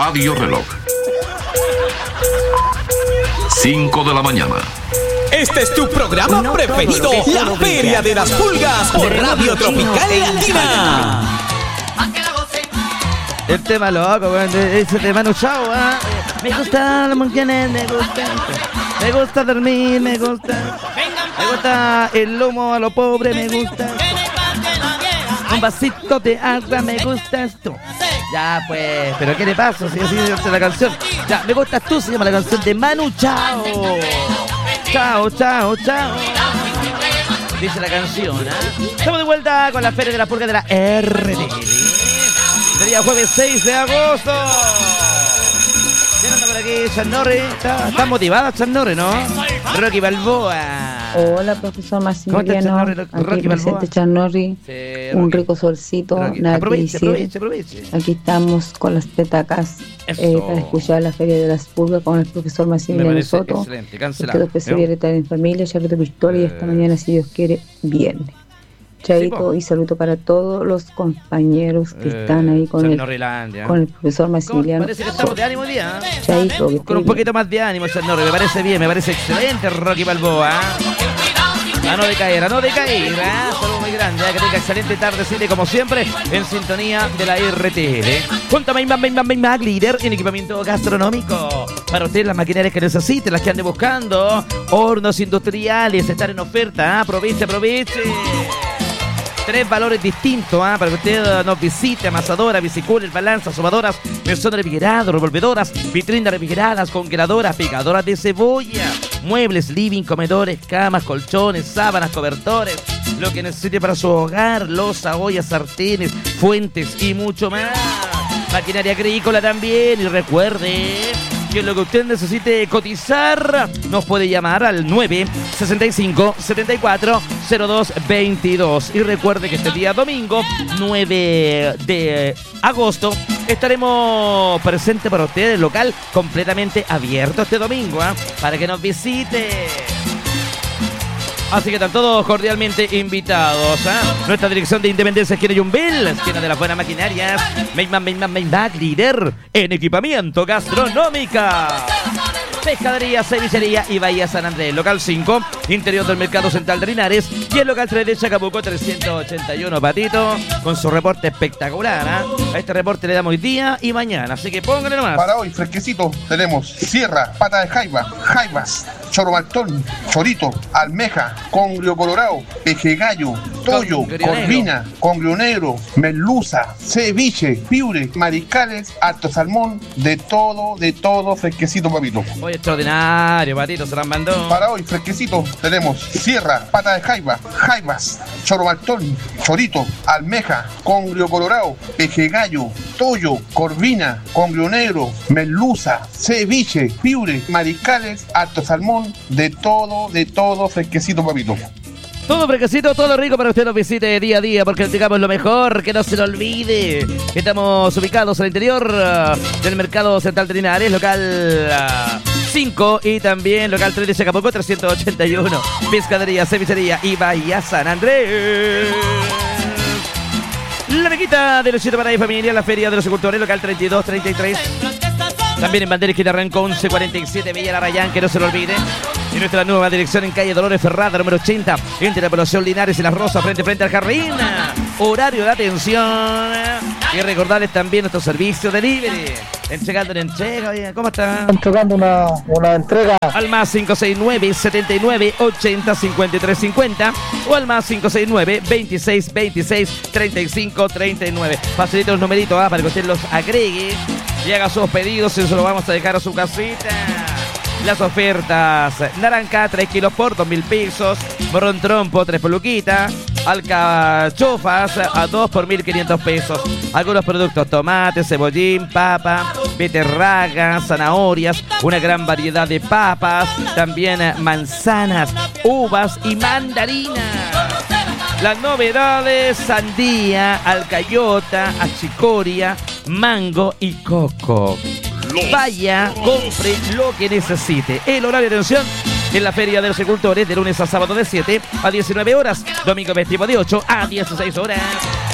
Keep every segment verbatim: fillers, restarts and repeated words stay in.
Radio Reloj. cinco de la mañana. Este es tu programa no preferido, la Feria de las Pulgas por Radio Tropical Latina. El tema loco, ese tema no chao, ¿eh? Me gusta la mañana, me gusta, me gusta dormir, me gusta, me gusta el lomo a lo pobre, me gusta, un vasito de agua, me gusta esto. Ya pues, pero ¿qué le pasa? Si así dice la canción. Ya, me gustas tú, se llama la canción de Manu Chao. Chao, chao, chao. Dice la canción, ¿eh? Estamos de vuelta con la Feria de la Pulga de la R T L. Sería jueves seis de agosto. ¿Quién anda por aquí? Channorri. Está, está motivada Channorri, ¿no? Rocky Balboa. Hola, profesor Maximiliano. Aquí presente Channorri. Sí, un rico solcito. Rocky. Nada aproveche, que decir. Aproveche, aproveche. Aquí estamos con las petacas eh, para escuchar la Feria de las Pulgas con el profesor Maximiliano Soto. Excelente, cancelado. Que después se viene estar en familia, ya que tu pistola y esta mañana, si Dios quiere, viernes. Chaito, y saludo para todos los compañeros que eh, están ahí con el, con el profesor Maximiliano. Parece que estamos de ánimo hoy día, ¿eh? Chaito, con un poquito más de ánimo, Channorri, me parece bien, me parece excelente, Rocky Balboa. A no decaer, a no decaer, ¿eh? Saludo muy grande, ¿eh? Que tenga excelente tarde, cine como siempre, en sintonía de la R T L. Junto a Maimag, Maimag, Maimag, líder en equipamiento gastronómico. Para usted las maquinarias que necesite, las que ande buscando, hornos industriales, están en oferta, ¿eh? Aproveche, aproveche. Tres valores distintos, ¿eh? Para que usted nos visite: amasadoras, bicicoolers, balanzas, sobadoras, mesones refrigerados, revolvedoras, vitrinas refrigeradas, congeladoras, picadoras de cebolla, muebles, living, comedores, camas, colchones, sábanas, cobertores, lo que necesite para su hogar, loza, ollas, sartenes, fuentes y mucho más. Maquinaria agrícola también. Y recuerde que lo que usted necesite cotizar nos puede llamar al nueve sesenta y cinco setenta y cuatro cero dos veintidós. Y recuerde que este día domingo nueve de agosto estaremos presentes para usted, el local completamente abierto este domingo, ¿eh? Para que nos visite. Así que están todos cordialmente invitados, ¿eh? Nuestra dirección de Independencia, esquina Yumbel, esquina de las buenas maquinarias. Maimag, Maimag, Maimag, líder en equipamiento gastronómica. Pescadería, cevichería y Bahía San Andrés. Local cinco, interior del Mercado Central de Linares. Y el local tres de Chacabuco, trescientos ochenta y uno, Patito, con su reporte espectacular, ¿eh? A este reporte le damos hoy día y mañana, así que pónganle nomás. Para hoy, fresquecito, tenemos sierra, pata de jaiba, jaibas, choromaltón, chorito, almeja, congrio colorado, peje gallo, toyo, corvina, congrio negro, merluza, ceviche, piure, mariscales, alto salmón, de todo, de todo, fresquecito, papito. Hoy extraordinario, Patito, se las mandó. Para hoy, fresquecito, tenemos sierra, pata de jaiba, jaibas, choromaltón, chorito, almeja, congrio colorado, peje gallo, toyo, corvina, congrio negro, merluza, ceviche, piure, mariscales, alto salmón, de todo, de todo, fresquecito, papito. Todo fresquecito, todo rico para que usted nos visite día a día, porque digamos lo mejor, que no se lo olvide. Estamos ubicados al interior uh, del Mercado Central de Linares, local cinco uh, y también local tres de Chacabuco, trescientos ochenta y uno. Pescadería, cevichería y Bahía San Andrés. La mequita de los siete para la familia, la Feria de los Agricultores, local treinta y dos treinta y tres. También en Bandera Esquina Rancón, once cuarenta y siete, Villa La Rayán, que no se lo olvide. Y nuestra nueva dirección en calle Dolores Ferrada, número ochenta, entre la población Linares y Las Rosas, frente frente al Jardín. Horario de atención. Y recordarles también nuestro servicio delivery. Entregando una entrega, oye, ¿cómo está? Entregando una, una entrega. Al más cinco seis nueve, setenta y nueve, ochenta, cincuenta y tres cincuenta o al más cinco seis nueve, veintiséis, veintiséis, treinta y cinco, treinta y nueve. Facilito los numeritos, ¿ah? Para que usted los agregue y haga sus pedidos y se los vamos a dejar a su casita. Las ofertas: naranja, tres kilos por dos mil pesos. Morrón trompo, tres peluquitas. Alcachofas a dos por mil quinientos pesos. Algunos productos: tomate, cebollín, papa, beterraga, zanahorias, una gran variedad de papas, también manzanas, uvas y mandarinas. Las novedades: sandía, alcayota, achicoria, mango y coco. Vaya, compre lo que necesite. El horario de atención en la Feria de los Agricultores, de lunes a sábado de siete a diecinueve horas, domingo festivo de ocho a dieciséis horas.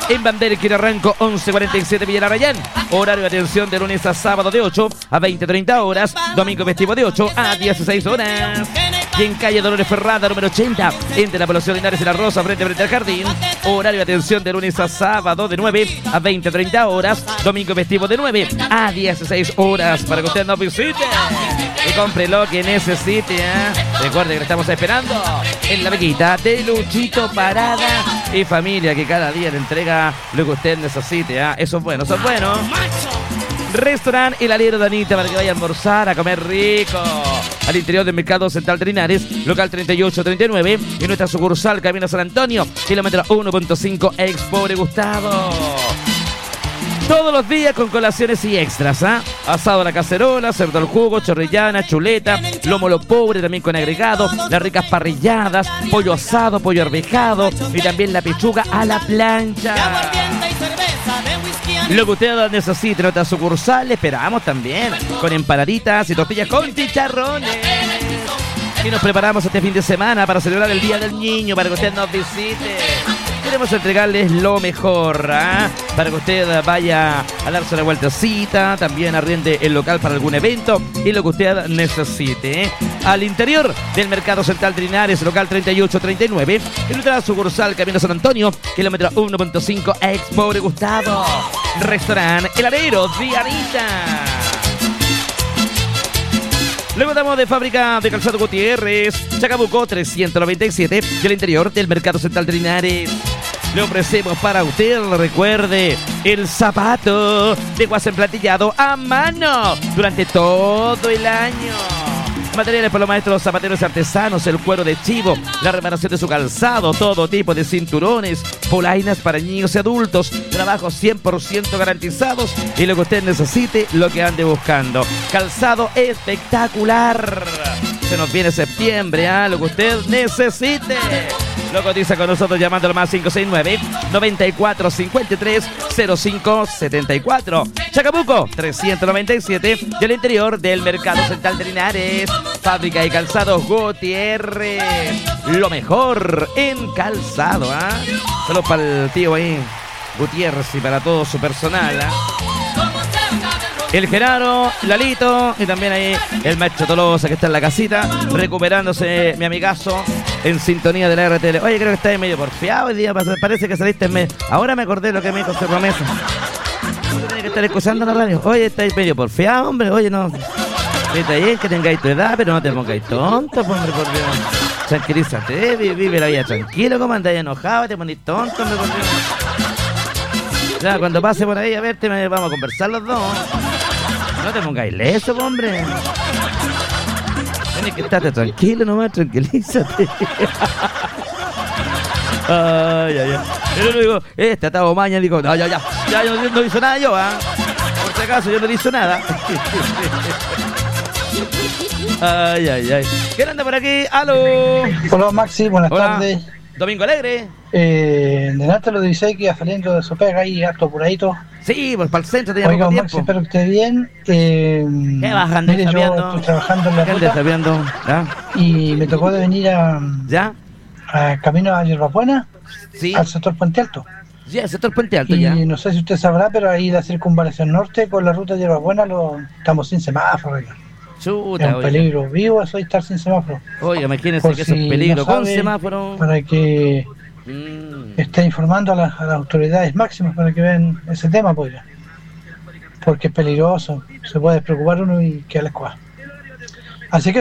En Bandera, esquina Ranco, once cuarenta y siete Villa Arrayán. Horario de atención de lunes a sábado de ocho a veinte treinta horas. Domingo festivo de ocho a dieciséis horas. Y en calle Dolores Ferrada, número ochenta, entre la población de Linares y La Rosa, frente frente al jardín. Horario de atención de lunes a sábado de nueve a veinte treinta horas. Domingo festivo de nueve a dieciséis horas. Para que usted nos visite y compre lo que necesite, ¿eh? Recuerde que le estamos esperando en la bequita de Luchito Parada y familia, que cada día le entrega lo que usted necesite, ¿eh? Eso es bueno, eso es bueno. Restaurant El Alero de Anita, para que vaya a almorzar, a comer rico. Al interior del Mercado Central de Linares, local treinta y ocho treinta y nueve. Y nuestra sucursal, Camino San Antonio, kilómetro uno punto cinco, ex Pobre Gustavo. Todos los días con colaciones y extras, ¿ah? ¿eh? Asado a la cacerola, cerdo al jugo, chorrillana, chuleta, lomo lo pobre también con agregado, las ricas parrilladas, pollo asado, pollo arvejado y también la pechuga a la plancha. Lo que usted necesite en nuestra sucursal, le esperamos también con empanaditas y tortillas con chicharrones. Y nos preparamos este fin de semana para celebrar el Día del Niño, para que usted nos visite. Queremos entregarles lo mejor, ¿eh? Para que usted vaya a darse una vueltecita, también arriende el local para algún evento y lo que usted necesite, ¿eh? Al interior del Mercado Central de Linares, local treinta y ocho treinta y nueve, en nuestra sucursal Camino San Antonio, kilómetro uno punto cinco, ex Pobre Gustavo. Restaurant El Alero de Anita. Luego estamos de Fábrica de Calzado Gutiérrez, Chacabuco trescientos noventa y siete, del interior del Mercado Central de Linares. Le ofrecemos para usted, recuerde, el zapato de guasa emplatillado a mano durante todo el año. Materiales para los maestros zapateros artesanos, el cuero de chivo, la reparación de su calzado, todo tipo de cinturones, polainas para niños y adultos, trabajos cien por ciento garantizados y lo que usted necesite, lo que ande buscando. Calzado espectacular. Se nos viene septiembre, ¿ah? ¿eh? Lo que usted necesite. Lo cotiza con nosotros llamando al más cinco seis nueve, noventa y cuatro cincuenta y tres, cero cinco setenta y cuatro. Chacabuco trescientos noventa y siete, del interior del Mercado Central de Linares. Fábrica de Calzados Gutiérrez. Lo mejor en calzado, ¿ah? ¿eh? Saludos para el tío ahí, Gutiérrez, y para todo su personal, ¿ah? ¿eh? El Genaro, Lalito y también ahí el maestro Tolosa, que está en la casita, recuperándose, mi amigazo, en sintonía de la R T L. Oye, creo que está medio porfiado hoy día, parece que saliste en medio. Ahora me acordé de lo que me dijo Cerro Mesa. Tú tienes que estar escuchando la radio. Oye, estáis medio porfiado, hombre. Oye, no. Está bien que tengáis tu edad, pero no te pongáis tonto, hombre, por Dios. Tranquilízate, vive la vida tranquilo, como andáis enojado, te ponís tonto, hombre, por Dios. Ya, cuando pase por ahí a verte, vamos a conversar los dos. No te pongáis leso, hombre. Tienes que estarte tranquilo nomás, tranquilízate. Ay, ay, ay. Yo le digo, este atado maña, digo, no, ya, ya, ya, yo no hizo nada yo, ¿ah? ¿eh? Por si acaso, yo no hizo nada. Ay, ay, ay. ¿Quién anda por aquí? ¡Aló! Hola, Maxi, buenas Hola. tardes. Domingo Alegre. Eh, delante lo divisé que iba saliendo de su pega ahí, harto apuradito. Sí, pues para el centro tenía Oiga, poco Maxi, tiempo. espero que esté bien. Eh, ¿Qué vas, andas mire, yo sabiendo? estoy trabajando en la ¿Qué ruta andas sabiendo? ¿Ya? y me tocó de venir a, ¿Ya? a camino a Hierbabuena, Sí. al sector Puente Alto. Ya, el sector Puente Alto, Y ya. no sé si usted sabrá, pero ahí la circunvalación norte con la ruta Hierbabuena lo, estamos sin semáforo. Oiga. Chuta, Es un oiga. peligro vivo eso de estar sin semáforo. Oiga, imagínense Por que eso es si peligro no con sabe, semáforo. Para que Mm. esté informando a, la- a las autoridades máximas para que vean ese tema, pues, porque es peligroso, se puede despreocupar uno y queda la escuadra. Así que